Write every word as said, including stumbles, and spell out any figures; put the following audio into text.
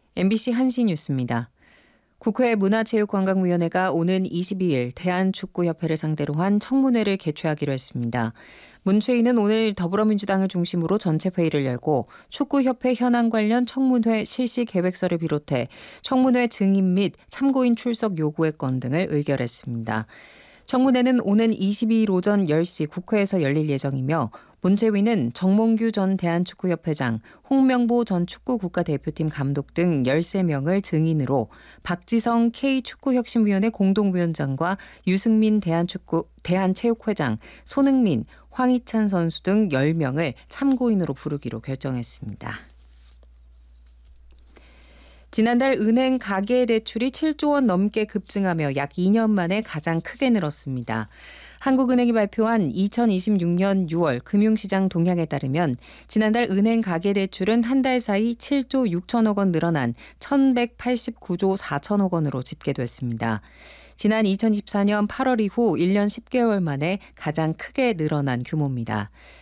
엠비씨 한시뉴스입니다. 국회 문화체육관광위원회가 오는 이십이일 대한축구협회를 상대로 한 청문회를 개최하기로 했습니다. 문체위는 오늘 더불어민주당을 중심으로 전체 회의를 열고 축구협회 현안 관련 청문회 실시 계획서를 비롯해 청문회 증인 및 참고인 출석 요구의 건 등을 의결했습니다. 청문회는 오는 이십이일 오전 열 시 국회에서 열릴 예정이며 문체위는 정몽규 전 대한축구협회장, 홍명보 전 축구국가대표팀 감독 등 열세 명을 증인으로 박지성 K축구혁신위원회 공동위원장과 유승민 대한축구, 대한체육회장, 손흥민, 황희찬 선수 등 열 명을 참고인으로 부르기로 결정했습니다. 지난달 은행 가계대출이 칠조 원 넘게 급증하며 약 이 년 만에 가장 크게 늘었습니다. 한국은행이 발표한 이천이십육년 유월 금융시장 동향에 따르면 지난달 은행 가계대출은 한 달 사이 칠조 육천억 원 늘어난 천백팔십구조 사천억 원으로 집계됐습니다. 지난 이천이십사년 팔월 이후 일 년 십 개월 만에 가장 크게 늘어난 규모입니다.